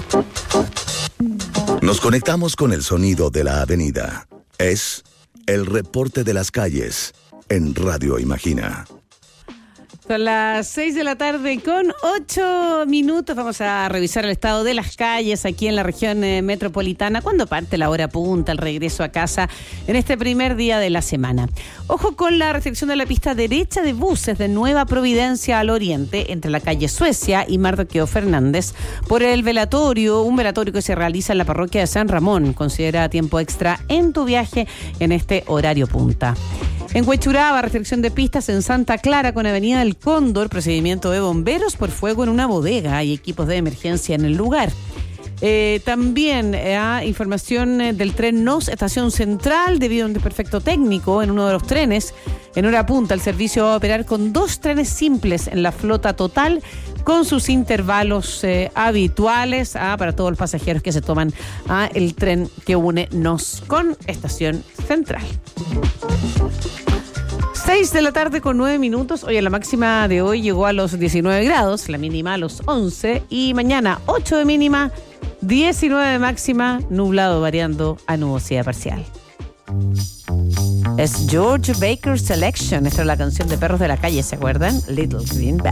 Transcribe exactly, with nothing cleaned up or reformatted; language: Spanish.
Nos conectamos con el sonido de la avenida. Es el reporte de las calles en Radio Imagina. Son las seis de la tarde con ocho minutos. Vamos a revisar el estado de las calles aquí en la región eh, metropolitana. Cuando parte la hora punta, el regreso a casa en este primer día de la semana. Ojo con la restricción de la pista derecha de buses de Nueva Providencia al oriente, entre la calle Suecia y Mardoqueo Fernández, por el velatorio, un velatorio que se realiza en la parroquia de San Ramón. Considera tiempo extra en tu viaje en este horario punta. En Huechuraba, restricción de pistas en Santa Clara con Avenida del Cóndor, procedimiento de bomberos por fuego en una bodega. Hay equipos de emergencia en el lugar. Eh, también eh, información eh, del tren N O S, estación central, debido a un desperfecto técnico en uno de los trenes. En hora punta, el servicio va a operar con dos trenes simples en la flota total, con sus intervalos eh, habituales ah, para todos los pasajeros que se toman ah, el tren que une N O S con estación central. seis de la tarde con nueve minutos. Oye, la máxima de hoy llegó a los diecinueve grados, la mínima a los once. Y mañana ocho de mínima, diecinueve de máxima, nublado variando a nubosidad parcial. Es George Baker Selection. Esta es la canción de Perros de la Calle, ¿se acuerdan? Little Green Bag.